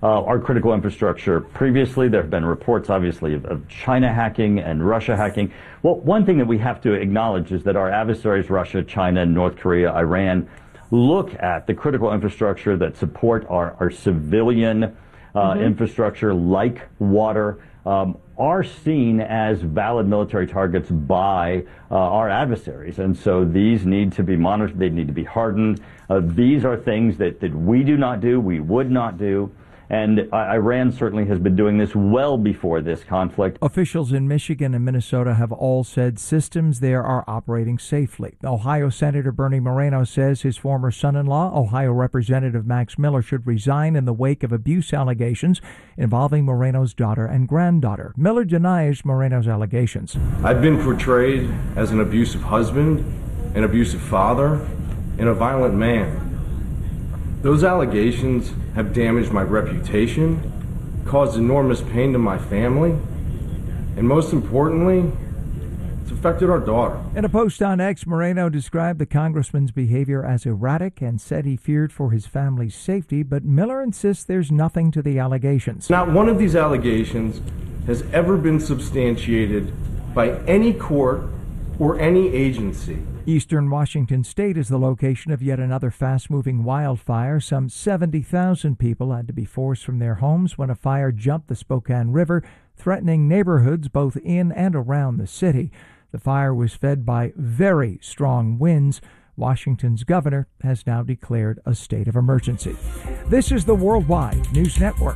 our critical infrastructure. Previously, there have been reports, obviously, of China hacking and Russia hacking. Well, one thing that we have to acknowledge is that our adversaries, Russia, China, North Korea, Iran, look at the critical infrastructure that support our civilian infrastructure, like water, are seen as valid military targets by our adversaries. And so these need to be monitored. They need to be hardened. These are things that we do not do, we would not do. And Iran certainly has been doing this well before this conflict. Officials in Michigan and Minnesota have all said systems there are operating safely. Ohio Senator Bernie Moreno says his former son-in-law, Ohio Representative Max Miller, should resign in the wake of abuse allegations involving Moreno's daughter and granddaughter. Miller denies Moreno's allegations. I've been portrayed as an abusive husband, an abusive father, and a violent man. Those allegations have damaged my reputation, caused enormous pain to my family, and most importantly, it's affected our daughter. In a post on X, Moreno described the congressman's behavior as erratic and said he feared for his family's safety, but Miller insists there's nothing to the allegations. Not one of these allegations has ever been substantiated by any court or any agency. Eastern Washington State is the location of yet another fast-moving wildfire. Some 70,000 people had to be forced from their homes when a fire jumped the Spokane River, threatening neighborhoods both in and around the city. The fire was fed by very strong winds. Washington's governor has now declared a state of emergency. This is the Worldwide News Network.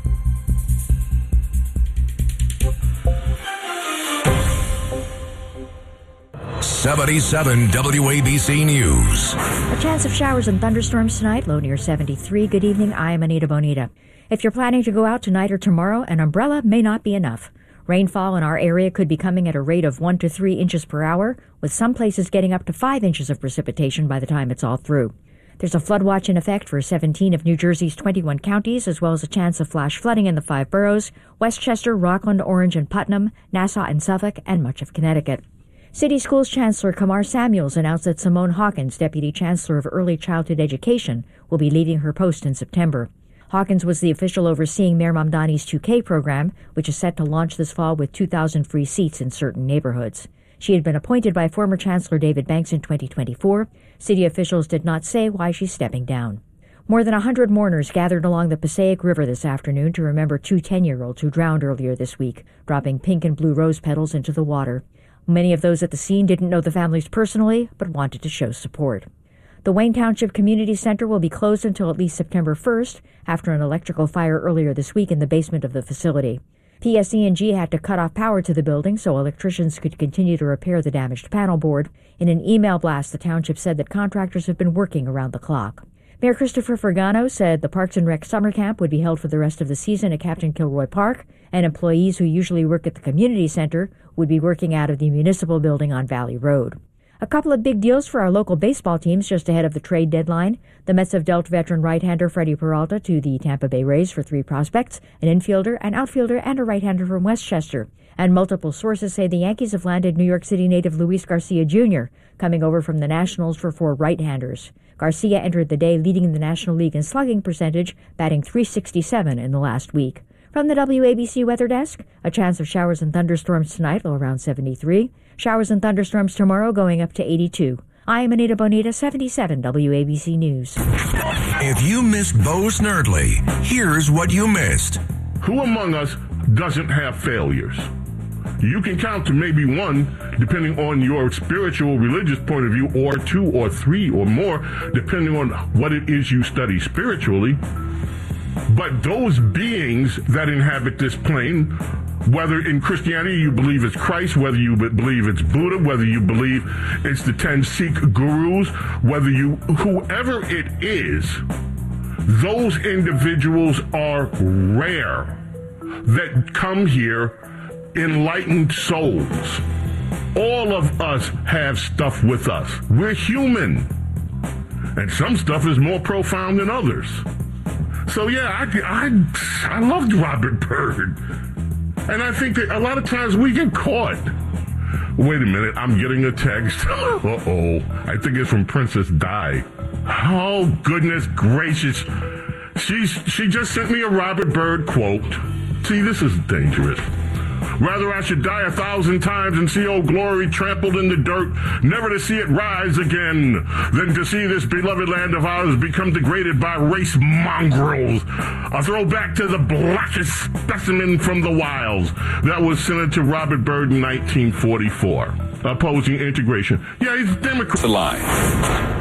'77 WABC News. A chance of showers and thunderstorms tonight, low near 73. Good evening, I am Anita Bonita. If you're planning to go out tonight or tomorrow, an umbrella may not be enough. Rainfall in our area could be coming at a rate of 1 to 3 inches per hour, with some places getting up to 5 inches of precipitation by the time it's all through. There's a flood watch in effect for 17 of New Jersey's 21 counties, as well as a chance of flash flooding in the 5 boroughs: Westchester, Rockland, Orange, and Putnam, Nassau and Suffolk, and much of Connecticut. City Schools Chancellor Kamar Samuels announced that Simone Hawkins, Deputy Chancellor of Early Childhood Education, will be leaving her post in September. Hawkins was the official overseeing Mayor Mamdani's 2K program, which is set to launch this fall with 2,000 free seats in certain neighborhoods. She had been appointed by former Chancellor David Banks in 2024. City officials did not say why she's stepping down. More than 100 mourners gathered along the Passaic River this afternoon to remember 2 10-year-olds who drowned earlier this week, dropping pink and blue rose petals into the water. Many of those at the scene didn't know the families personally, but wanted to show support. The Wayne Township Community Center will be closed until at least September 1st, after an electrical fire earlier this week in the basement of the facility. PSE&G had to cut off power to the building so electricians could continue to repair the damaged panel board. In an email blast, the township said that contractors have been working around the clock. Mayor Christopher Fergano said the Parks and Rec summer camp would be held for the rest of the season at Captain Kilroy Park, and employees who usually work at the community center would be working out of the municipal building on Valley Road. A couple of big deals for our local baseball teams just ahead of the trade deadline. The Mets have dealt veteran right-hander Freddie Peralta to the Tampa Bay Rays for 3 prospects, an infielder, an outfielder, and a right-hander from Westchester. And multiple sources say the Yankees have landed New York City native Luis Garcia Jr., coming over from the Nationals for 4 right-handers. Garcia entered the day leading the National League in slugging percentage, batting .367 in the last week. From the WABC Weather Desk, a chance of showers and thunderstorms tonight, low around 73. Showers and thunderstorms tomorrow going up to 82. I am Anita Bonita, 77 WABC News. If you missed Bo Snerdley, here's what you missed. Who among us doesn't have failures? You can count to maybe 1, depending on your spiritual, religious point of view, or 2 or 3 or more, depending on what it is you study spiritually. But those beings that inhabit this plane, whether in Christianity you believe it's Christ, whether you believe it's Buddha, whether you believe it's the 10 Sikh gurus, whoever it is, those individuals are rare that come here enlightened souls. All of us have stuff with us. We're human. And some stuff is more profound than others. So yeah, I loved Robert Byrd. And I think that a lot of times we get caught. Wait a minute, I'm getting a text. Uh-oh. I think it's from Princess Di. Oh, goodness gracious. She just sent me a Robert Byrd quote. See, this is dangerous. Rather I should die 1,000 times and see Old Glory trampled in the dirt, never to see it rise again, than to see this beloved land of ours become degraded by race mongrels. A throwback to the blackest specimen from the wilds. That was Senator Robert Byrd in 1944, opposing integration. Yeah, he's a Democrat. The line.